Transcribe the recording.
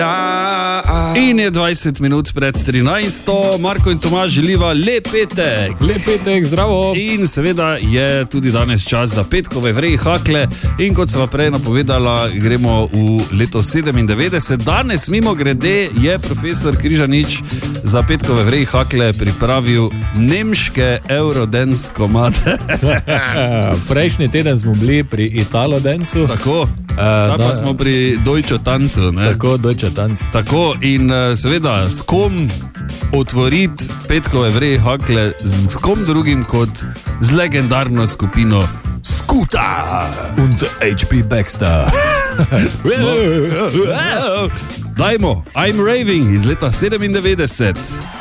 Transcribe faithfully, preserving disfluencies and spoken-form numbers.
In je dvajset minut pred trinajsto, Marko in Tomaž želiva lep petek. Lep petek, zdravo. In seveda je tudi danes čas za petkove vrej hakle. In kot sva prej napovedala, gremo v leto sedemindevetdeset. Danes mimo grede je profesor Križanič za petkove vrej hakle pripravil nemške Eurodance komade. Prejšnji teden smo bili pri Italo Dancu. Tako, zdaj pa smo pri Deutsche Tancu. Ne? Tako, Deutsche Tanc. Tako, in seveda, s kom otvoriti petkove vrej hakle, s kom drugim kot z legendarno skupino Skuta und H P Baxter. No. Dajmo, I'm Raving iz leta sedemindevetdeset.